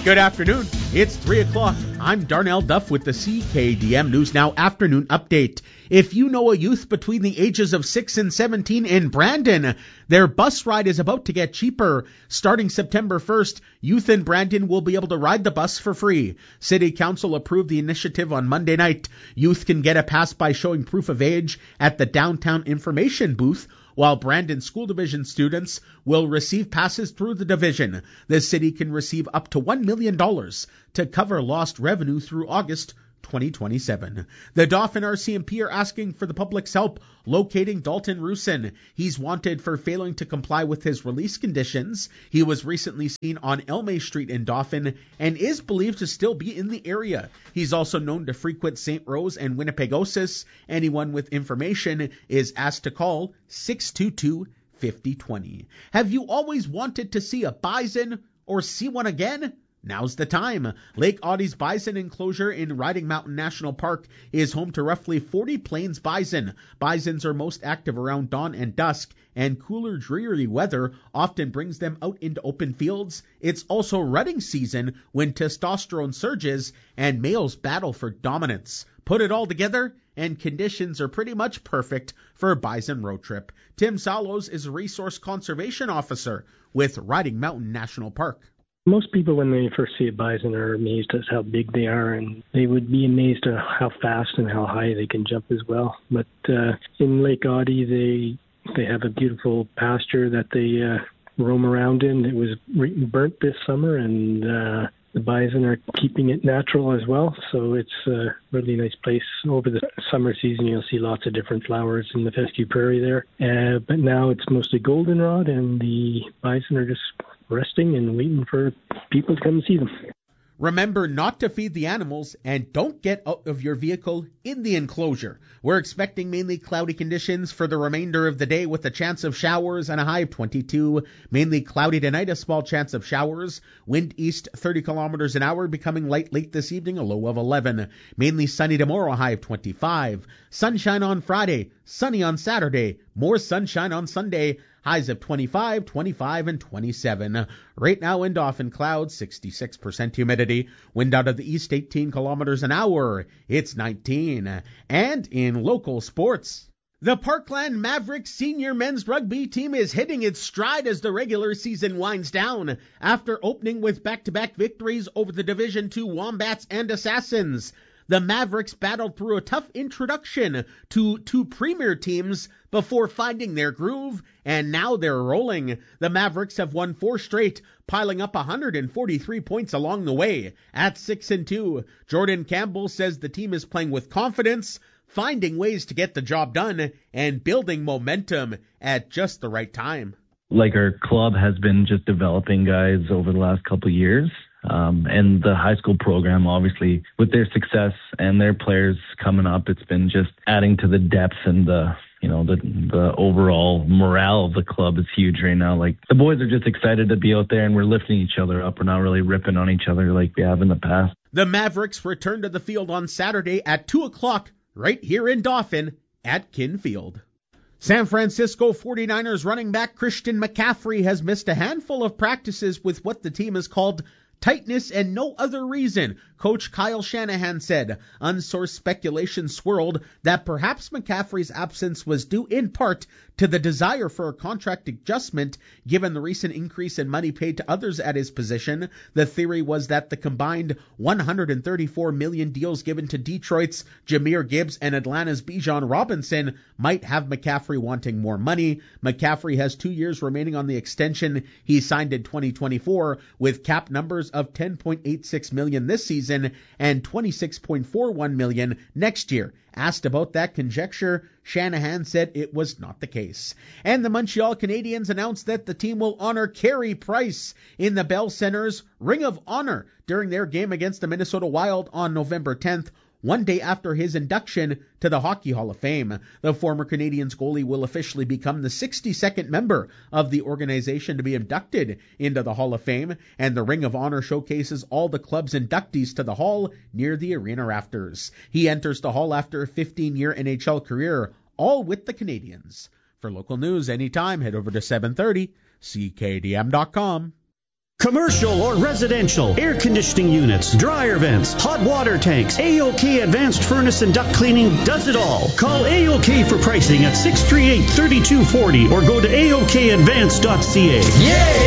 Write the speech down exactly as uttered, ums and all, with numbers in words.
Good afternoon. It's three o'clock. I'm Darnell Duff with the C K D M News Now Afternoon Update. If you know a youth between the ages of six and seventeen in Brandon, their bus ride is about to get cheaper. Starting September first, youth in Brandon will be able to ride the bus for free. City Council approved the initiative on Monday night. Youth can get a pass by showing proof of age at the downtown information booth, while Brandon School Division students will receive passes through the division. The city can receive up to one million dollars to cover lost revenue through August twenty twenty-seven. The Dauphin R C M P are asking for the public's help locating Dalton Rusin. He's wanted for failing to comply with his release conditions. He was recently seen on Elme Street in Dauphin and is believed to still be in the area. He's also known to frequent Saint Rose and Winnipegosis. Anyone with information is asked to call six two two, five oh two oh. Have you always wanted to see a bison or see one again? Now's the time. Lake Audie's Bison Enclosure in Riding Mountain National Park is home to roughly forty plains bison. Bisons are most active around dawn and dusk, and cooler, dreary weather often brings them out into open fields. It's also rutting season when testosterone surges and males battle for dominance. Put it all together, and conditions are pretty much perfect for a bison road trip. Tim Salos is a resource conservation officer with Riding Mountain National Park. Most people, when they first see a bison, are amazed at how big they are, and they would be amazed at how fast and how high they can jump as well. But uh, in Lake Audie, they they have a beautiful pasture that they uh, roam around in. It was burnt this summer, and uh, the bison are keeping it natural as well. So it's a really nice place. Over the summer season, you'll see lots of different flowers in the fescue prairie there. Uh, but now it's mostly goldenrod, and the bison are just resting and waiting for people to come and see them. Remember not to feed the animals and don't get out of your vehicle in the enclosure. We're expecting mainly cloudy conditions for the remainder of the day with a chance of showers and a high of twenty-two. Mainly cloudy tonight, a small chance of showers. Wind east thirty kilometers an hour, becoming light late this evening, a low of eleven. Mainly sunny tomorrow, a high of twenty-five. Sunshine on Friday, sunny on Saturday, more sunshine on Sunday. Highs of twenty-five, twenty-five, and twenty-seven. Right now in Dauphin, clouds, sixty-six percent humidity. Wind out of the east, eighteen kilometers an hour. It's nineteen. And in local sports, the Parkland Mavericks senior men's rugby team is hitting its stride as the regular season winds down. After opening with back-to-back victories over the Division two Wombats and Assassins, the Mavericks battled through a tough introduction to two premier teams before finding their groove, and now they're rolling. The Mavericks have won four straight, piling up one hundred forty-three points along the way. At six and two, Jordan Campbell says the team is playing with confidence, finding ways to get the job done, and building momentum at just the right time. Like, our club has been just developing guys over the last couple of years. Um, and the high school program, obviously, with their success and their players coming up, it's been just adding to the depth and the, you know, the the overall morale of the club is huge right now. Like, the boys are just excited to be out there, and we're lifting each other up. We're not really ripping on each other like we have in the past. The Mavericks return to the field on Saturday at two o'clock right here in Dauphin at Kin Field. San Francisco forty-niners running back Christian McCaffrey has missed a handful of practices with what the team has called tightness and no other reason, Coach Kyle Shanahan said. Unsourced speculation swirled that perhaps McCaffrey's absence was due in part to the desire for a contract adjustment given the recent increase in money paid to others at his position. The theory was that the combined one hundred thirty-four million dollars deals given to Detroit's Jahmyr Gibbs and Atlanta's Bijan Robinson might have McCaffrey wanting more money. McCaffrey has two years remaining on the extension he signed in twenty twenty-four with cap numbers of ten point eight six million dollars this season and twenty-six point four one million dollars next year. Asked about that conjecture, Shanahan said it was not the case. And the Montreal Canadiens announced that the team will honor Carey Price in the Bell Center's Ring of Honor during their game against the Minnesota Wild on November tenth. One day after his induction to the Hockey Hall of Fame. The former Canadiens goalie will officially become the sixty-second member of the organization to be inducted into the Hall of Fame, and the Ring of Honor showcases all the club's inductees to the Hall near the arena rafters. He enters the Hall after a fifteen-year N H L career, all with the Canadiens. For local news anytime, head over to seven thirty C K D M dot com. Commercial or residential, air conditioning units, dryer vents, hot water tanks, A O K Advanced Furnace and Duct Cleaning does it all. Call A O K for pricing at six three eight, three two four zero or go to A O K advance dot C A. Yay!